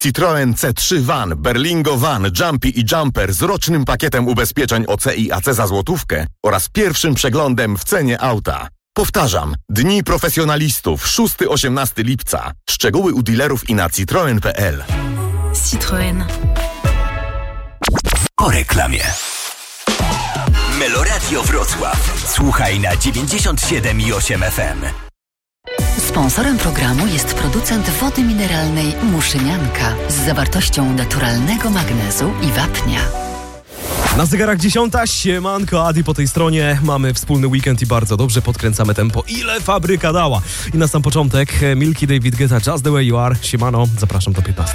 Citroen C3 Van, Berlingo Van, Jumpy i Jumper z rocznym pakietem ubezpieczeń OC i AC za złotówkę oraz pierwszym przeglądem w cenie auta. Powtarzam, Dni Profesjonalistów 6-18 lipca. Szczegóły u dealerów i na citroen.pl. Citroen. Po reklamie. Meloradio Wrocław. Słuchaj na 97,8 FM. Sponsorem programu jest producent wody mineralnej Muszynianka z zawartością naturalnego magnezu i wapnia. Na zegarach 10, siemanko, Adi po tej stronie. Mamy wspólny weekend i bardzo dobrze podkręcamy tempo, ile fabryka dała. I na sam początek Milky, David Guetta, Just the Way You Are. Siemano, zapraszam do 15.